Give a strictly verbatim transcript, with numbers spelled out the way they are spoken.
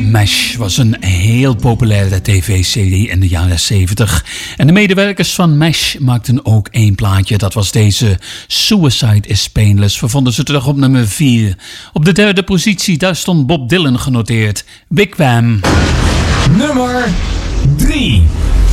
MASH was een heel populaire tv-serie in de jaren zeventig. En de medewerkers van MASH maakten ook één plaatje. Dat was deze Suicide is Painless. We vonden ze terug op nummer vier. Op de derde positie, daar stond Bob Dylan genoteerd. Wigwam. Nummer drie.